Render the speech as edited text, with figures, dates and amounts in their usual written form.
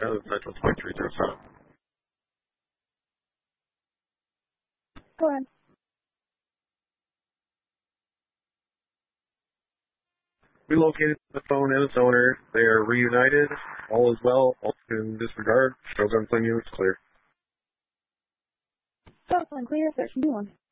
That was Central 2307. Go ahead. We located the phone and its owner. They are reunited. All is well. All in disregard. Shogun Claim Units clear. Shogun clear. 13-1.